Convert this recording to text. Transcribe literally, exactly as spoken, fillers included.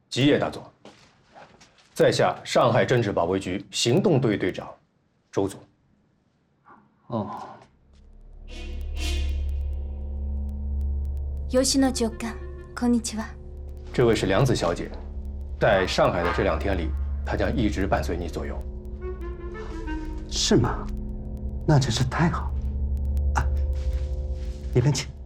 吉野大佐。在下上海政治保卫局行动队队长周总。 哦。 吉野教官，こんにちは。 这位是梁子小姐，在上海的这两天里，她将一直伴随你左右。 是吗？那真是太好了。啊，里边请。